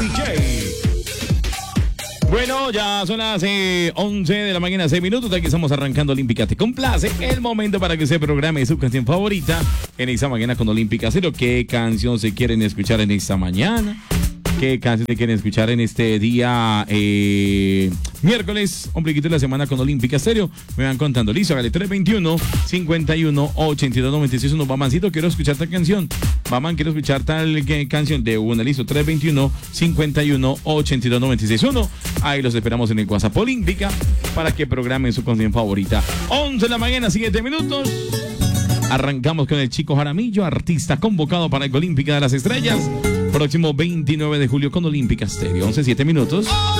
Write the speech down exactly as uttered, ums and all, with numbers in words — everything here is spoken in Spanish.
D J. Bueno, ya son las eh, once de la mañana, seis minutos. Aquí estamos arrancando Olímpica Te Complace. El momento para que se programe su canción favorita en esta mañana con Olímpica Cero. ¿Qué canción se quieren escuchar en esta mañana? ¿Qué canción se quieren escuchar en este día eh, miércoles, ombliguito de la semana con Olímpica Stereo? Me van contando. Listo, hágale tres veintiuno, cincuenta y uno, ochenta y dos, noventa y seis. Uno, Bamancito, quiero escuchar tal canción. Baman, quiero escuchar tal que, canción de una. Listo, tres veintiuno, cincuenta y uno, ochenta y dos, noventa y seis. Uno, ahí los esperamos en el WhatsApp Olímpica para que programen su canción favorita. once de la mañana, siete minutos. Arrancamos con el Chico Jaramillo, artista convocado para el Olímpica de las Estrellas. Próximo veintinueve de julio con Olímpica Stereo. once, siete minutos.